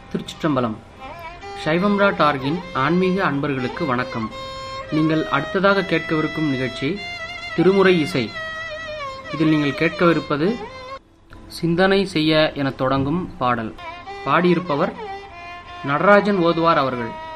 திருச்சிற்றம்பலம். சைவம்ரா டார்கின் ஆன்மீக அன்பர்களுக்கு வணக்கம். நீங்கள் அடுத்ததாக கேட்கவிருக்கும் நிகழ்ச்சி திருமுறை இசை. இதில் நீங்கள் கேட்கவிருப்பது சிந்தனை செய்ய என தொடங்கும் பாடல். பாடியிருப்பவர் நடராஜன் ஓதுவார் அவர்கள்.